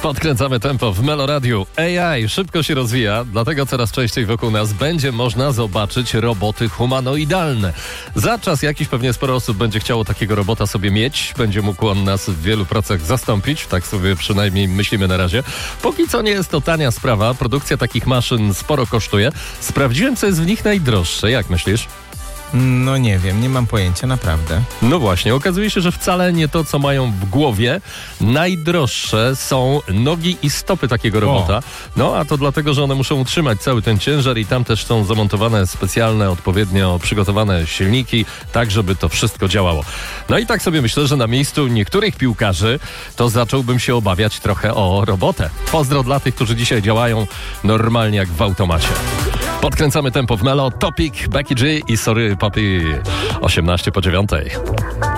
Podkręcamy tempo w Meloradiu. AI szybko się rozwija, dlatego coraz częściej wokół nas będzie można zobaczyć roboty humanoidalne. Za czas jakiś pewnie sporo osób będzie chciało takiego robota sobie mieć. Będzie mógł on nas w wielu pracach zastąpić. Tak sobie przynajmniej myślimy na razie. Póki co nie jest to tania sprawa. Produkcja takich maszyn sporo kosztuje. Sprawdziłem, co jest w nich najdroższe. Jak myślisz? No nie wiem, nie mam pojęcia, naprawdę. No właśnie, okazuje się, że wcale nie to, co mają w głowie. Najdroższe są nogi i stopy takiego robota. No, a to dlatego, że one muszą utrzymać cały ten ciężar i tam też są zamontowane specjalne, odpowiednio przygotowane silniki, tak żeby to wszystko działało. No i tak sobie myślę, że na miejscu niektórych piłkarzy to zacząłbym się obawiać trochę o robotę. Pozdro dla tych, którzy dzisiaj działają normalnie jak w automacie. Podkręcamy tempo w Melo, Topic, Becky G i Sorry Papi, 18 po 9.